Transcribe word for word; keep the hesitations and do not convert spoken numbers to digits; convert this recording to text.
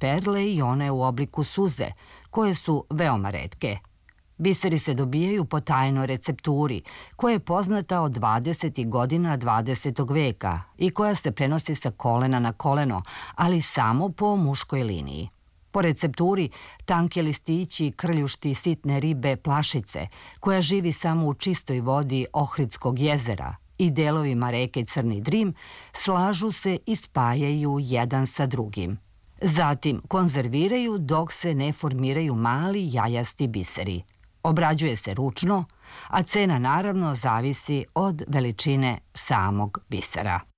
perle i one u obliku suze, koje su veoma retke. Biseri se dobijaju po tajnoj recepturi, koja je poznata od dvadesetih godina dvadesetog veka i koja se prenosi sa kolena na koleno, ali samo po muškoj liniji. Po recepturi, tanki listići krljušti sitne ribe plašice, koja živi samo u čistoj vodi Ohridskog jezera, i delovima reke Crni Drim, slažu se i spajaju jedan sa drugim. Zatim konzerviraju dok se ne formiraju mali jajasti biseri. Obrađuje se ručno, a cena naravno zavisi od veličine samog bisera.